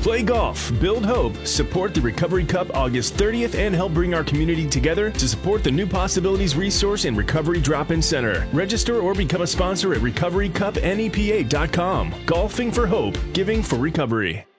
Play golf, build hope, support the Recovery Cup August 30th, and help bring our community together to support the New Possibilities Resource and Recovery Drop-In Center. Register or become a sponsor at recoverycupnepa.com. Golfing for hope, giving for recovery.